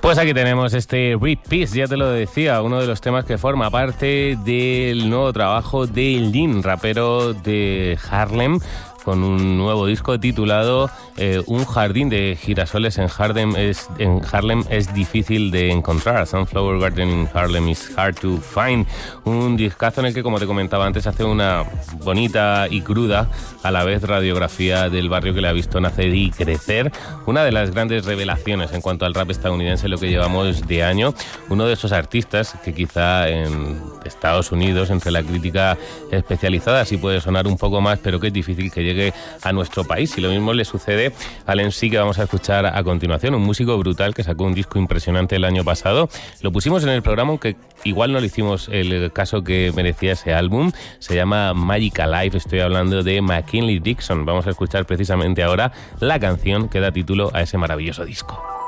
Pues aquí tenemos este Rip Peace, ya te lo decía, uno de los temas que forma parte del nuevo trabajo de Lin, rapero de Harlem, con un nuevo disco titulado Un jardín de girasoles en Harlem es difícil de encontrar. Sunflower Garden in Harlem is hard to find. Un discazo en el que, como te comentaba antes, hace una bonita y cruda, a la vez, radiografía del barrio que le ha visto nacer y crecer. Una de las grandes revelaciones en cuanto al rap estadounidense, lo que llevamos de año. Uno de esos artistas que quizá en Estados Unidos, entre la crítica especializada, sí puede sonar un poco más, pero que es difícil que llegue a nuestro país. Y lo mismo le sucede al MC que vamos a escuchar a continuación, un músico brutal que sacó un disco impresionante el año pasado. Lo pusimos en el programa, aunque igual no le hicimos el caso que merecía ese álbum. Se llama Magical Life. Estoy hablando de McKinley Dixon. Vamos a escuchar precisamente ahora la canción que da título a ese maravilloso disco.